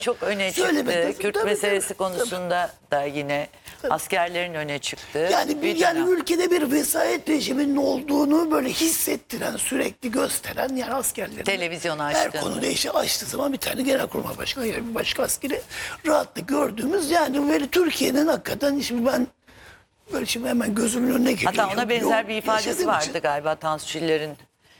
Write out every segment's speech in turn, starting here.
çok öne Söylemek çıktı. lazım. Kürt Tabii, meselesi tabii, konusunda da yine askerlerin öne çıktı. Yani ülkede bir vesayet rejiminin olduğunu böyle hissettiren, sürekli gösteren, yani askerlerin Televizyonu her açtığında. konuda işi açtığı zaman bir tane genelkurmay başkanı, yani bir başka askeri rahatlık gördüğümüz, yani böyle Türkiye'nin hakikaten, şimdi ben böyle şimdi hemen gözümün önüne geliyor. Hatta ona benzer bir ifadesi yaşadığım vardı için galiba Tansu Çiller'in.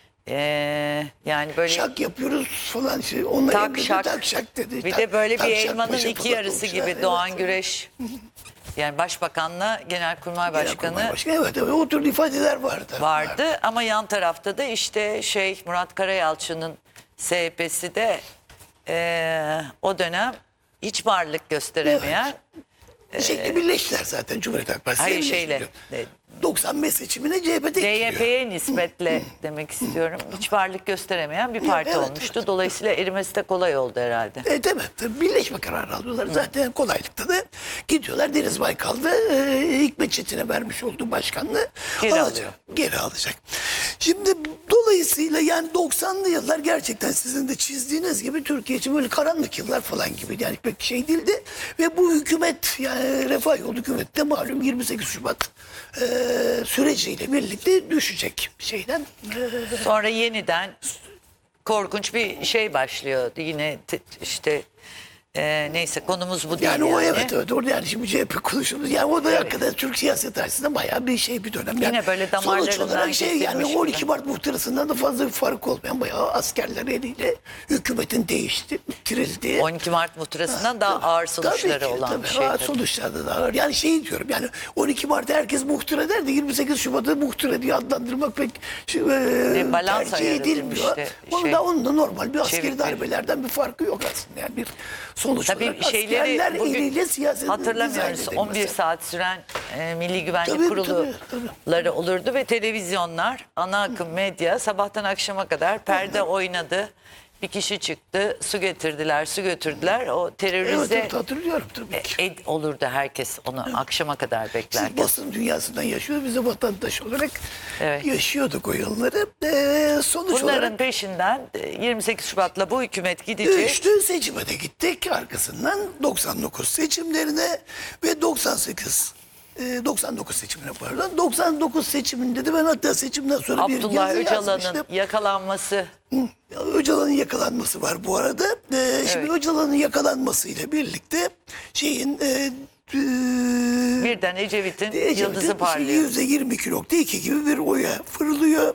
Yani böyle şak yapıyoruz falan, işte onunla tak emredi, şak. tak şak dedi. Bir Tak- de böyle tak bir şak elmanın paşa iki falan yarısı olmuşlar. gibi Evet, Doğan evet. Güreş. Yani başbakanla genelkurmay başkanı Genelkurmay başkanı, evet, evet, o tür ifadeler vardı. ama yan tarafta da işte Murat Karayalçı'nın SHP'si de o dönem hiç varlık gösteremeyen Bir şekilde birleştiler zaten Cumhuriyet Halk Partisi. hayır şeyle 95 seçimine CHP DYP'ye nispetle demek istiyorum. Hiç varlık gösteremeyen bir parti evet, olmuştu. evet. Dolayısıyla erimesi de kolay oldu herhalde. Tabii birleşme kararı alıyorlar. Zaten kolaylıkta da gidiyorlar. Deniz Baykal da Hikmet Çetin'e vermiş olduğu başkanlığı geri alacak. Şimdi dolayısıyla yani 90'lı yıllar gerçekten sizin de çizdiğiniz gibi Türkiye için böyle karanlık yıllar falan gibi. Yani pek şey değildi. Ve bu hükümet, yani Refah Yolu hükümeti de malum 28 Şubat süreciyle birlikte düşecek şeyden. Sonra yeniden korkunç bir şey başlıyor. Yine işte neyse konumuz bu değil. Yani o evet orada, yani şimdi CHP konuşuyoruz. Yani o da hakikaten Türk siyaset açısından bayağı bir dönem. Yani Yine böyle damarlarından sonuç olarak yani kesilmiş 12 gibi. Mart muhtırasından da fazla bir fark olmayan, bayağı askerler eliyle hükümetin değiştirildiği. 12 Mart muhtırasından daha ağır sonuçları olan bir şey. Ağır tabii. sonuçlarda da ağır. Yani şey diyorum, yani 12 Mart'ta herkes muhtıra der de 28 Şubat'ı muhtıra diye adlandırmak pek balans tercih ayarı edilmiyor. işte, Onun da normal bir askeri çevikleri. darbelerden bir farkı yok aslında. Yani bir sonuç Tabii olarak şeyleri askerler bugün eliyle siyaset hatırlamıyoruz. dizayn 11 edilmesi. saat süren Milli Güvenlik Tabii, Kurulları olurdu ve televizyonlar, ana akım medya sabahtan akşama kadar perde oynadı. Bir kişi çıktı, su getirdiler, su götürdüler. O terörize Evet, hatırlıyorum tabii ki. olurdu herkes onu akşama kadar Siz beklerken. basın dünyasından yaşıyoruz. Biz de vatandaş olarak Evet. yaşıyorduk o yılları. Sonuç Bunların olarak peşinden 28 Şubat'la bu hükümet gidecek. üçlü seçime de gittik. Arkasından 99 seçimlerine ve 99 seçimine pardon. 99 seçiminde de ben hatta seçimden sonra bir Abdullah yazı Öcalan'ın yazmıştım. yakalanması. Öcalan'ın yakalanması var bu arada. Şimdi Öcalan'ın yakalanmasıyla birlikte şeyin Birden Ecevit'in yıldızı parlıyor. %22.2 gibi bir oya fırlıyor.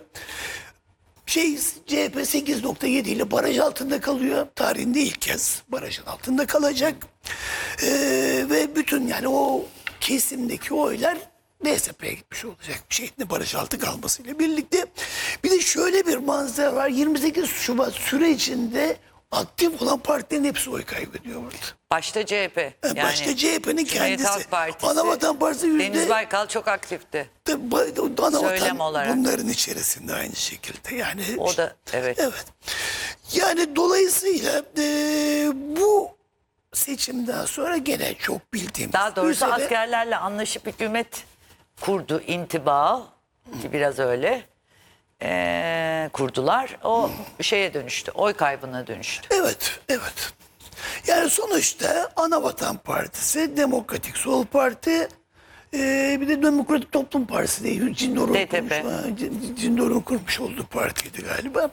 CHP 8.7 ile baraj altında kalıyor. Tarihinde ilk kez barajın altında kalacak. Ve bütün yani o kesimdeki oylar DSP'ye gitmiş olacak. Şeyinde baraj altı kalmasıyla birlikte. Bir de şöyle bir manzara var. 28 Şubat sürecinde aktif olan partilerin hepsi oy kaybediyor burada. Başta CHP. Yani Başta CHP'nin Cumhuriyet kendisi. Halk Partisi. Anavatan Partisi Deniz Baykal çok aktifti. Söylem Anavatan olarak. bunların içerisinde aynı şekilde. Yani O da evet. evet. Yani dolayısıyla bu seçimden sonra gene çok bildiğimiz Daha doğrusu üzere askerlerle anlaşıp hükümet kurdu intiba ki biraz öyle kurdular. O şeye dönüştü. Oy kaybına dönüştü. evet. Yani sonuçta Anavatan Partisi, Demokratik Sol Parti, bir de Demokratik Toplum Partisi değil. DTP. Cindor'un kurmuş olduğu partiydi galiba.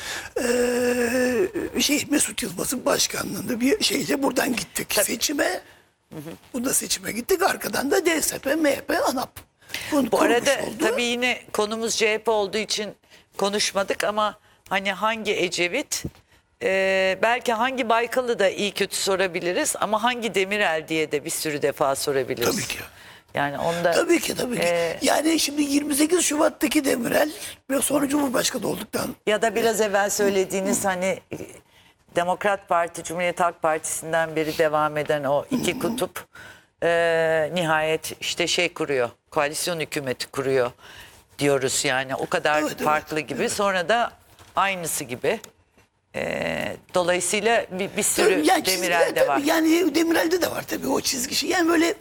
Mesut Yılmaz'ın başkanlığında bir şeyle buradan gittik seçime. Bunda seçime gittik. Arkadan da DSP, MHP, ANAP. Bu arada tabii yine konumuz CHP olduğu için konuşmadık ama hani hangi Ecevit, belki hangi Baykal'ı da iyi kötü sorabiliriz ama hangi Demirel diye de bir sürü defa sorabiliriz. Tabii ki. Yani onda Tabii ki. Yani şimdi 28 Şubat'taki Demirel ve sonra Cumhurbaşkanı olduktan ya da biraz evvel söylediğiniz hani Demokrat Parti, Cumhuriyet Halk Partisi'nden beri devam eden o iki kutup nihayet işte kuruyor, koalisyon hükümeti kuruyor diyoruz yani o kadar farklı gibi. Sonra da aynısı gibi. Dolayısıyla bir sürü yani Demirel'de var. Yani Demirel'de de var tabii o çizgi. Yani böyle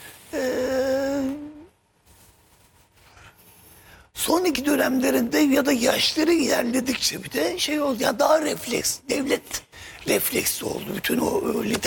son iki dönemlerinde ya da yaşları ilerledikçe bir de oldu. Yani daha devlet refleksi oldu. Bütün o lider